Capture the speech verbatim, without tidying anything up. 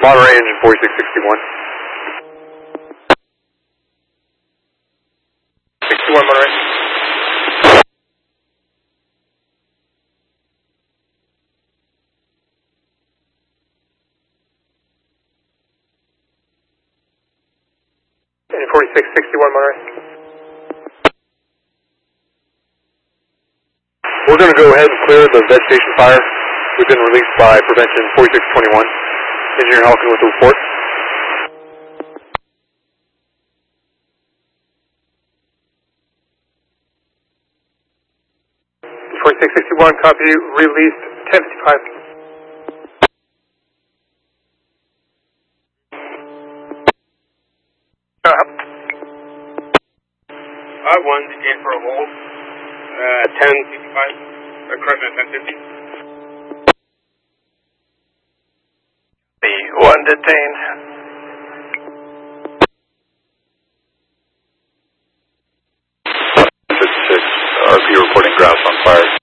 Monterey engine forty-six sixty-one. sixty-one Monterey. Engine forty-six sixty-one Monterey. We're going to go ahead and clear the vegetation fire. We've been released by prevention forty-six twenty-one. Engineer Halkin with the report. forty-six sixty-one, copy, released ten fifty-five. Uh, I one, detained for a hold. Uh, ten fifty-five, or correction, ten fifty. The one detained. fifty-six, R P reporting grouse on fire.